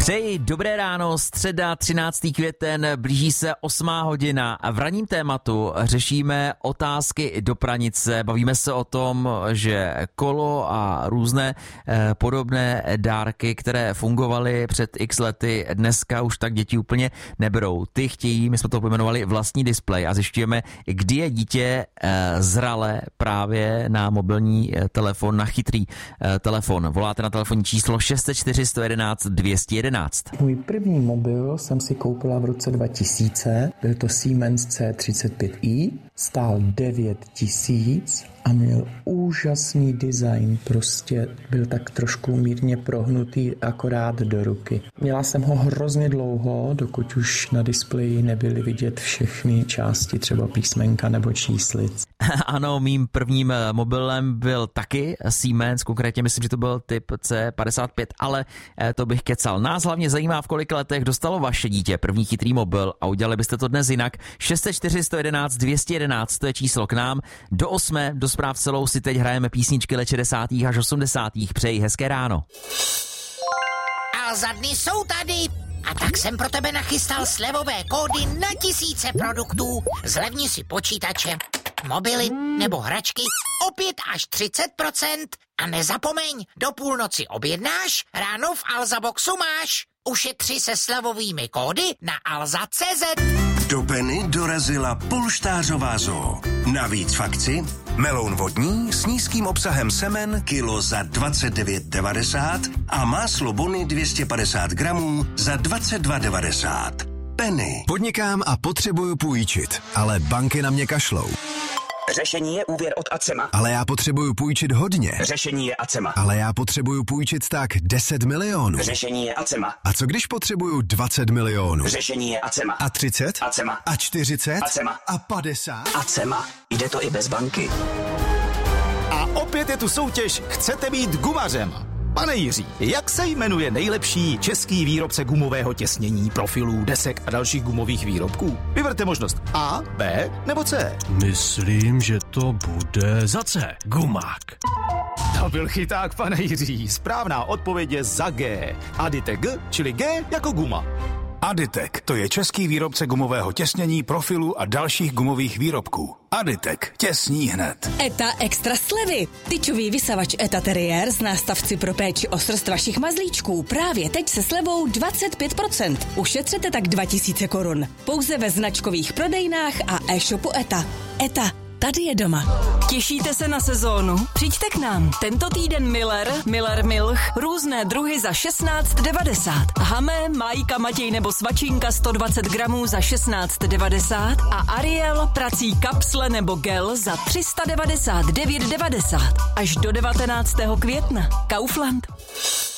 Přeji dobré ráno, středa 13. květen, blíží se 8. hodina a v ranním tématu řešíme otázky do pranice. Bavíme se o tom, že kolo a různé podobné dárky, které fungovaly před x lety, dneska už tak děti úplně neberou. Ty chtějí, my jsme to pojmenovali vlastní displej a zjišťujeme, kdy je dítě zralé právě na mobilní telefon, na chytrý telefon. Voláte na telefonní číslo 604 111 211. Můj první mobil jsem si koupila v roce 2000, byl to Siemens C35i, stál 9 000 a měl úžasný design, prostě byl tak trošku mírně prohnutý akorát do ruky. Měla jsem ho hrozně dlouho, dokud už na displeji nebyly vidět všechny části, třeba písmenka nebo číslic. Ano, mým prvním mobilem byl taky Siemens, konkrétně myslím, že to byl typ C55, ale to bych kecal. Nás hlavně zajímá, v kolika letech dostalo vaše dítě první chytrý mobil a udělali byste to dnes jinak. 604 111 211, to je číslo k nám. Do 8, do zpráv celou si teď hrajeme písničky let 60. až 80. Přeji hezké ráno. A za dny jsou tady. A tak jsem pro tebe nachystal slevové kódy na tisíce produktů. Zlevni si počítače, mobily nebo hračky o 5 až 30%. A nezapomeň, do půlnoci objednáš, ráno v Alzaboxu máš. Ušetři se slevovými kódy na alza.cz. Do Penny dorazila polštářová zoo. Navíc v akci meloun vodní s nízkým obsahem semen kilo za 29,90 a máslo Bony 250 gramů za 22,90. Penny. Podnikám a potřebuju půjčit, ale banky na mě kašlou. Řešení je úvěr od Acema. Ale já potřebuju půjčit hodně. Řešení je Acema. Ale já potřebuju půjčit tak 10 milionů. Řešení je Acema. A co když potřebuju 20 milionů? Řešení je Acema. A 30? Acema. A 40? Acema. A 50? Acema. Jde to i bez banky. A opět je tu soutěž Chcete být gumařem? Pane Jiří, jak se jmenuje nejlepší český výrobce gumového těsnění, profilů, desek a dalších gumových výrobků? Vyberte možnost A, B nebo C. Myslím, že to bude za C. Gumák. To byl chyták, pane Jiří. Správná odpověď je za G. Aditek G, čili G jako guma. Aditek, to je český výrobce gumového těsnění, profilů a dalších gumových výrobků. Aditek, těsní hned. ETA extra slevy. Tyčový vysavač ETA Terrier z nástavci pro péči o srst vašich mazlíčků právě teď se slevou 25%. Ušetřete tak 2000 korun. Pouze ve značkových prodejnách a e-shopu ETA. ETA. Tady je doma. Těšíte se na sezónu? Přijďte k nám. Tento týden Miller Milch, různé druhy za 16,90. Hamé, Majka, Matěj nebo Svačinka 120 gramů za 16,90 a Ariel, prací kapsle nebo gel za 399,90. Až do 19. května. Kaufland.